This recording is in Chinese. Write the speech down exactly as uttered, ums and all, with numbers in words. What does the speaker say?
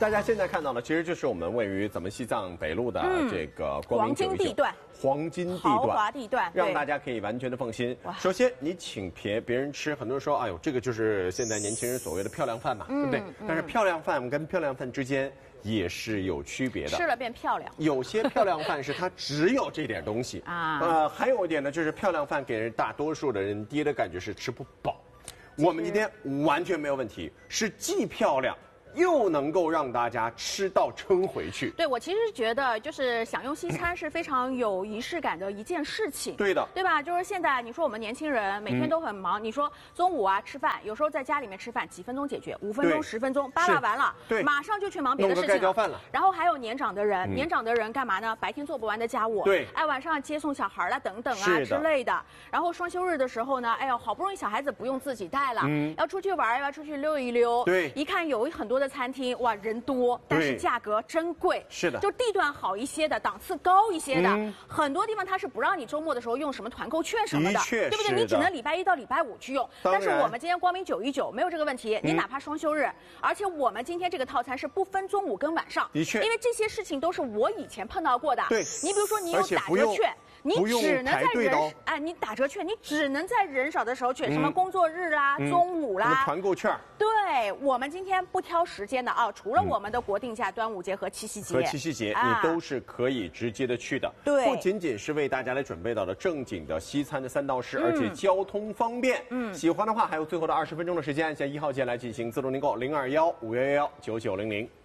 大家现在看到的，其实就是我们位于咱们西藏北路的这个光明九一九黄金地段， 黄金地豪段， 华地段， 让大家可以完全的放心。首先，你请别别人吃，很多人说，哎呦，这个就是现在年轻人所谓的漂亮饭嘛，嗯、对不对？嗯、但是漂亮饭跟漂亮饭之间也是有区别的， 吃了变漂亮。 有些漂亮饭是它只有这点东西啊，呃，还有一点呢，就是漂亮饭给人大多数的人第一的感觉是吃不饱。我们今天完全没有问题，是既漂亮又能够让大家吃到撑回去。 对，我其实觉得就是享用西餐是非常有仪式感的一件事情。 对的， 对吧？就是现在你说我们年轻人每天都很忙，嗯、你说中午啊吃饭，有时候在家里面吃饭几分钟解决，五分钟、十分钟，扒拉完了， 对， 马上就去忙别的事情了。 弄个盖浇饭了。 然后还有年长的人，嗯、年长的人干嘛呢？白天做不完的家务， 对， 哎，晚上接送小孩啦等等啊之类的。然后双休日的时候呢，哎呦，好不容易小孩子不用自己带了，嗯、要出去玩，要出去溜一溜。 对， 一看有很多的餐厅，哇。人多，但是价格真贵。 是的， 就地段好一些的，档次高一些的，嗯、很多地方它是不让你周末的时候用什么团购券什么的，对不对？你只能礼拜一到礼拜五去用。但是我们今天光明九一九没有这个问题，嗯、你哪怕双休日，而且我们今天这个套餐是不分中午跟晚上。 的确， 因为这些事情都是我以前碰到过的。 对， 你比如说你有打折券。你只能在人哎，你打折券，你只能在人少的时候去，什么工作日啦、嗯、中午啦， 团购券。 对，我们今天不挑时间的啊，除了我们的国定假、端午节和七夕节， 和七夕节、啊、你都是可以直接的去的。 对， 不仅仅是为大家来准备到了正经的西餐的三道式，嗯、而且交通方便。嗯，喜欢的话还有最后的二十分钟的时间，按下一号键来进行自动订购，零二幺五幺幺九九零零。